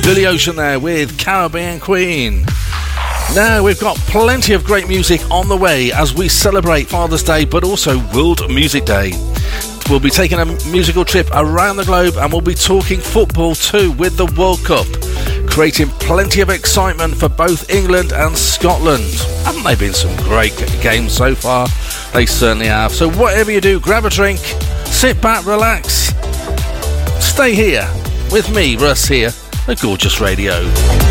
Billy Ocean there with Caribbean Queen. Now we've got plenty of great music on the way as we celebrate Father's Day but also World Music Day. We'll be taking a musical trip around the globe and we'll be talking football too with the World Cup, creating plenty of excitement for both England and Scotland. Haven't they been some great games so far? They certainly have. So whatever you do, grab a drink, sit back, relax, stay here with me, Russ, here at Gorgeous Radio.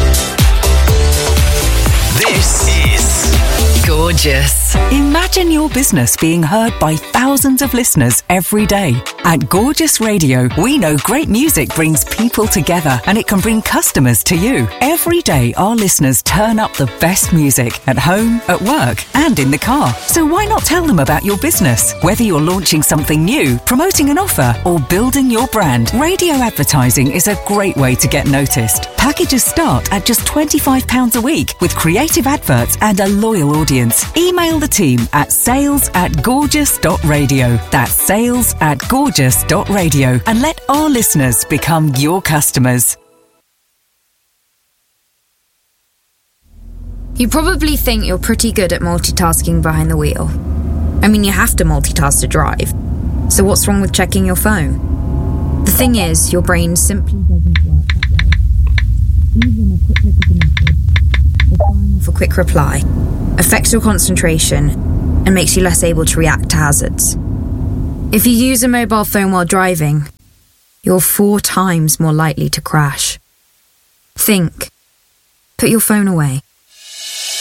This is Gorgeous. Imagine your business being heard by thousands of listeners every day. At Gorgeous Radio, we know great music brings people together and it can bring customers to you. Every day, our listeners turn up the best music at home, at work, and in the car. So why not tell them about your business? Whether you're launching something new, promoting an offer, or building your brand, radio advertising is a great way to get noticed. Packages start at just £25 a week with creative adverts and a loyal audience. Email the team at sales@gorgeous.radio. That's sales@gorgeous.radio and let our listeners become your customers. You probably think you're pretty good at multitasking behind the wheel. I mean, you have to multitask to drive. So what's wrong with checking your phone? The thing is, your brain simply doesn't work that way. Even a quick look at the message or firing off a quick reply affects your concentration and makes you less able to react to hazards. If you use a mobile phone while driving, you're 4 times more likely to crash. Think. Put your phone away.